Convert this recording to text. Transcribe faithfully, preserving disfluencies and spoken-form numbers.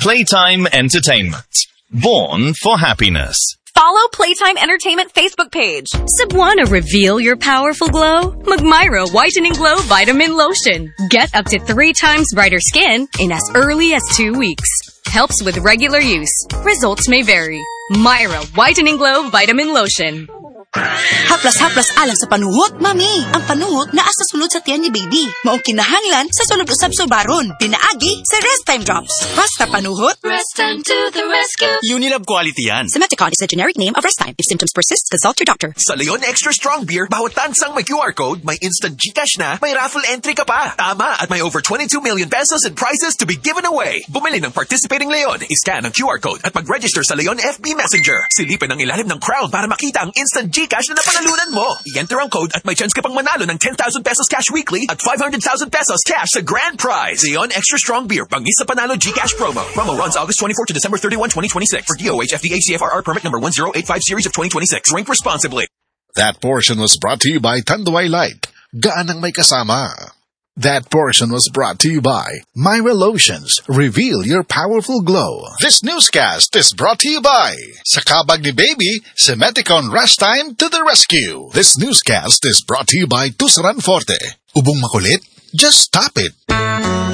Playtime Entertainment. Born for happiness. Follow Playtime Entertainment Facebook page. Cebuana, reveal your powerful glow? Magmyra Whitening Glow Vitamin Lotion. Get up to three times brighter skin in as early as two weeks. Helps with regular use. Results may vary. Myra Whitening Glow Vitamin Lotion. Haplas-haplas alang sa panuhot, mami. Ang panuhot naa sa sulod sa tiyan ni baby. Maong kinahanglan sa sulod usab subaron. Pinaagi sa Rest Time Drops. Basta panuhot, Rest Time to the rescue. Unilab quality yan. Simeticon is a generic name of Rest Time. If symptoms persist, consult your doctor. Sa Leon Extra Strong Beer, bawat tansang may Q R code, may instant GCash na, may raffle entry ka pa. Tama, at may over twenty-two million pesos in prizes to be given away. Bumili ng participating Leon, iscan ang Q R code at mag-register sa Leon F B Messenger. Silipin ang ilalim ng crown para makita ang instant GCash na napanalunan mo. I-enter ang code at may chance ka pang manalo ng ten thousand pesos cash weekly at five hundred thousand pesos cash sa grand prize. Leon Extra Strong Beer, bangis sa panalo GCash promo. Promo runs August twenty-fourth to December thirty-first, twenty twenty-six. For D O H F D A C F R R permit number one zero eight five series of twenty twenty-six. Drink responsibly. That portion was brought to you by Tanduay Light. Gaan ang may kasama. That portion was brought to you by Myra Lotions. Reveal your powerful glow. This newscast is brought to you by Sa kabag ni baby, Simeticon Rest Time to the rescue. This newscast is brought to you by Tusaran Forte. Ubong makulit? Just stop it.